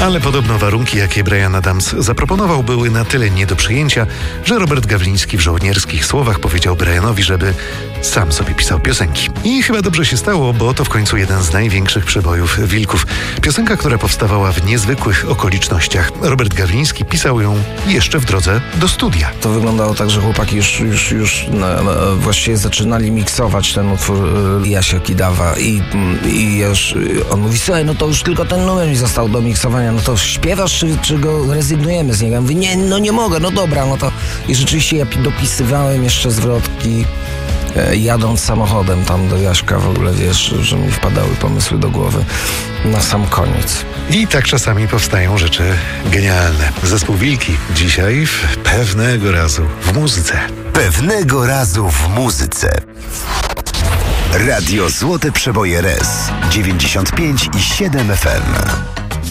Ale podobno warunki, jakie Bryan Adams zaproponował, były na tyle nie do przyjęcia, że Robert Gawliński w żołnierskich słowach powiedział Bryanowi, żeby sam sobie pisał piosenki. I chyba dobrze się stało, bo to w końcu jeden z największych przebojów Wilków. Piosenka, która powstawała w niezwykłych okolicznościach. Robert Gawliński pisał ją jeszcze w drodze do studia. To wyglądało tak, że chłopaki już właściwie zaczynali miksować ten utwór Jasia Kidawa i już on mówi: słuchaj, no to już tylko ten numer mi został do miksowania, no to śpiewasz, czy go rezygnujemy z niego? Ja mówię: nie mogę, no dobra, no to... I rzeczywiście ja dopisywałem jeszcze zwrotki, jadąc samochodem tam do Jaśka, w ogóle wiesz, że mi wpadały pomysły do głowy na sam koniec. I tak czasami powstają rzeczy genialne. Zespół Wilki dzisiaj pewnego razu w muzyce. Pewnego razu w muzyce. Radio Złote Przeboje RS 95,7 FM.